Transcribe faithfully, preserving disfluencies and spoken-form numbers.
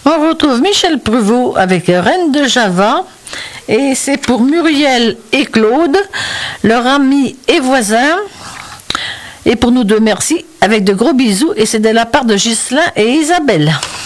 On retrouve Michel Pruvot avec Reine de Java. Et c'est pour Muriel et Claude, leurs amis et voisins. Et pour nous deux, merci, avec de gros bisous. Et c'est de la part de Ghislain et Isabelle.